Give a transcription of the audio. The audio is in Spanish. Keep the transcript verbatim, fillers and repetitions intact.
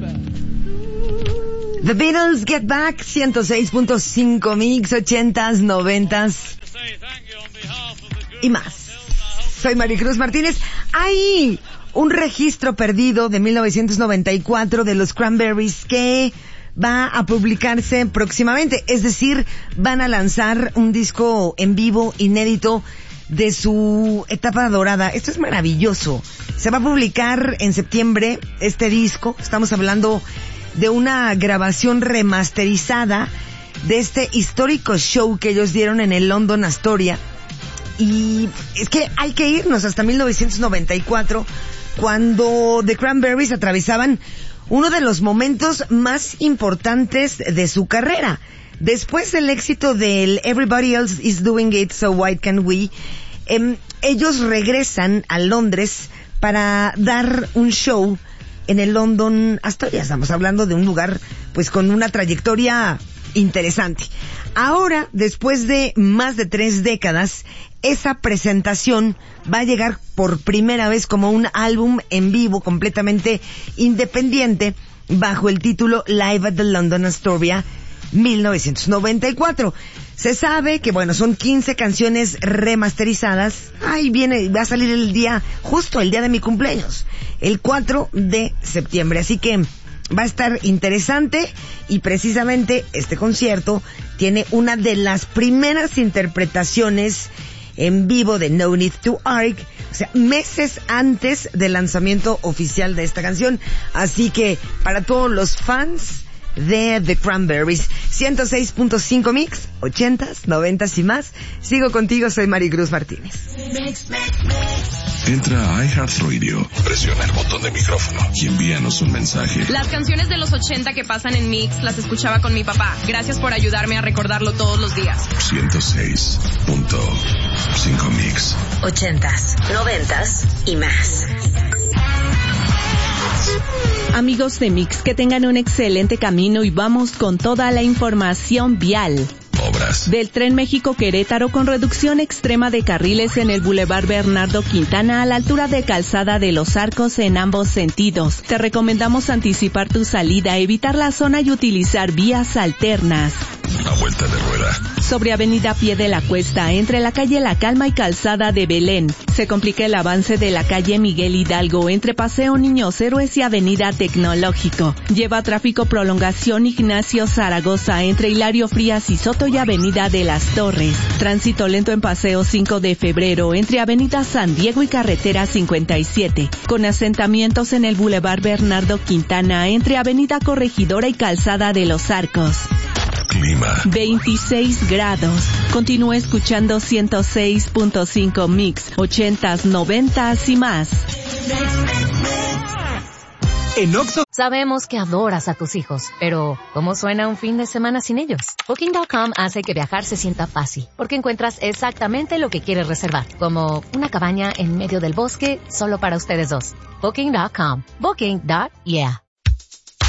The Beatles Get Back, ciento seis punto cinco mix, ochentas, noventas y más. Soy Maricruz Martínez. Hay un registro perdido de mil novecientos noventa y cuatro de los Cranberries que va a publicarse próximamente. Es decir, van a lanzar un disco en vivo inédito de su etapa dorada. Esto es maravilloso. Se va a publicar en septiembre este disco. Estamos hablando de una grabación remasterizada de este histórico show que ellos dieron en el London Astoria. Y es que hay que irnos hasta mil novecientos noventa y cuatro, cuando The Cranberries atravesaban uno de los momentos más importantes de su carrera. Después del éxito del Everybody Else Is Doing It, So Why Can't We, eh, ellos regresan a Londres para dar un show en el London Astoria. Estamos hablando de un lugar pues con una trayectoria interesante. Ahora, después de más de tres décadas, esa presentación va a llegar por primera vez como un álbum en vivo completamente independiente bajo el título Live at the London Astoria mil novecientos noventa y cuatro. Se sabe que, bueno, son quince canciones remasterizadas. Ahí viene, va a salir el día, justo el día de mi cumpleaños, el cuatro de septiembre. Así que va a estar interesante, y precisamente este concierto tiene una de las primeras interpretaciones en vivo de No Need to Argue, o sea, meses antes del lanzamiento oficial de esta canción. Así que para todos los fans de The Cranberries, ciento seis punto cinco mix, ochentas, noventas y más. Sigo contigo, soy Maricruz Martínez. Entra a iHeartRadio, presiona el botón de micrófono y envíanos un mensaje. Las canciones de los ochenta que pasan en Mix las escuchaba con mi papá. Gracias por ayudarme a recordarlo todos los días. ciento seis punto cinco mix. Ochentas, noventas y más. Amigos de Mix, que tengan un excelente camino y vamos con toda la información vial. Obras Del Tren México-Querétaro, con reducción extrema de carriles en el Boulevard Bernardo Quintana a la altura de Calzada de los Arcos en ambos sentidos. Te recomendamos anticipar tu salida, evitar la zona y utilizar vías alternas. A vuelta de rueda. Sobre Avenida Pie de la Cuesta, entre la calle La Calma y Calzada de Belén, se complica el avance de la calle Miguel Hidalgo entre Paseo Niños Héroes y Avenida Tecnológico. Lleva tráfico prolongación Ignacio Zaragoza entre Hilario Frías y Soto y Avenida de las Torres. Tránsito lento en Paseo cinco de febrero entre Avenida San Diego y Carretera cincuenta y siete, con asentamientos en el Boulevard Bernardo Quintana entre Avenida Corregidora y Calzada de los Arcos. Clima veintiséis grados. Continúa escuchando ciento seis punto cinco mix, ochentas, noventas y más. En Oxxo Sabemos que adoras a tus hijos, pero ¿cómo suena un fin de semana sin ellos? Booking punto com hace que viajar se sienta fácil, porque encuentras exactamente lo que quieres reservar, como una cabaña en medio del bosque solo para ustedes dos. Booking punto com. Booking. Yeah.